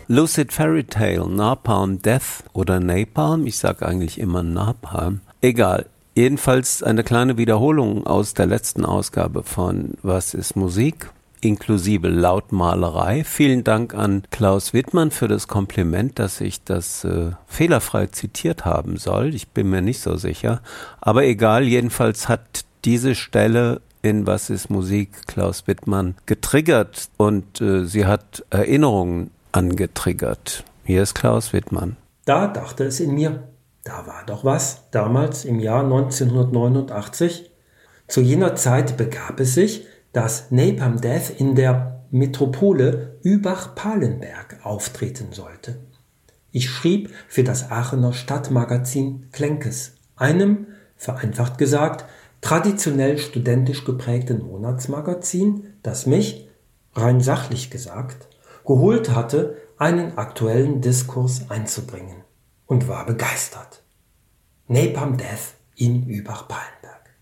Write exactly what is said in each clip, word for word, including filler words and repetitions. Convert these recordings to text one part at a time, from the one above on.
Lucid Fairy Tale, Napalm Death oder Napalm, ich sage eigentlich immer Napalm, egal. Jedenfalls eine kleine Wiederholung aus der letzten Ausgabe von Was ist Musik? Inklusive Lautmalerei. Vielen Dank an Klaus Wittmann für das Kompliment, dass ich das äh, fehlerfrei zitiert haben soll. Ich bin mir nicht so sicher. Aber egal, jedenfalls hat diese Stelle in Was ist Musik Klaus Wittmann getriggert und äh, sie hat Erinnerungen angetriggert. Hier ist Klaus Wittmann. Da dachte es in mir, da war doch was, damals im Jahr neunzehnhundertneunundachtzig. Zu jener Zeit begab es sich, dass Napalm Death in der Metropole Übach-Palenberg auftreten sollte. Ich schrieb für das Aachener Stadtmagazin Klenkes, einem, vereinfacht gesagt, traditionell studentisch geprägten Monatsmagazin, das mich, rein sachlich gesagt, geholt hatte, einen aktuellen Diskurs einzubringen, und war begeistert. Napalm Death in Übach-Palenberg.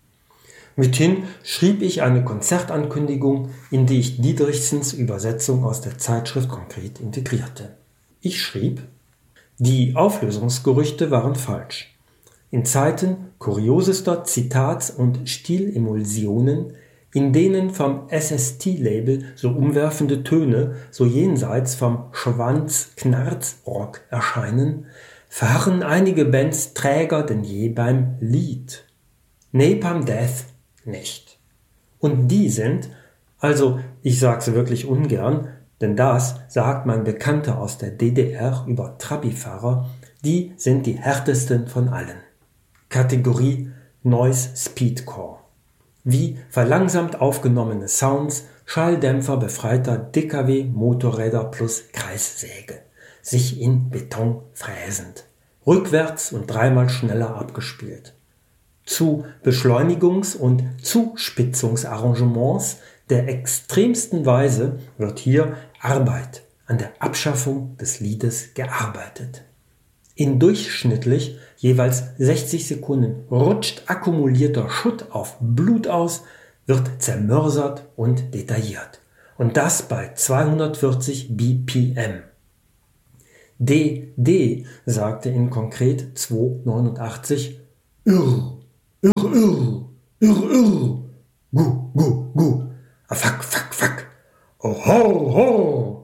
Mithin schrieb ich eine Konzertankündigung, in die ich Dietrichsens Übersetzung aus der Zeitschrift konkret integrierte. Ich schrieb, die Auflösungsgerüchte waren falsch. In Zeiten kuriosester Zitats- und Stilemulsionen, in denen vom S S T-Label so umwerfende Töne so jenseits vom Schwanz-Knarz-Rock erscheinen, verharren einige Bands träger denn je beim Lied. Napalm Death nicht. Und die sind, also ich sag's wirklich ungern, denn das sagt mein Bekannter aus der D D R über Trabi-Fahrer, die sind die härtesten von allen. Kategorie Noise Speedcore. Wie verlangsamt aufgenommene Sounds, Schalldämpfer befreiter D K W-Motorräder plus Kreissäge, sich in Beton fräsend, rückwärts und dreimal schneller abgespielt. Zu Beschleunigungs- und Zuspitzungsarrangements der extremsten Weise wird hier Arbeit an der Abschaffung des Liedes gearbeitet. In durchschnittlich jeweils sechzig Sekunden rutscht akkumulierter Schutt auf Blut aus, wird zermörsert und detailliert. Und das bei zweihundertvierzig B P M. D D sagte in konkret zweihundertneunundachtzig Irr. Irr, irr, irr, irr, gu, gu, gu, a fuck, fuck, fuck, oh, ho, ho.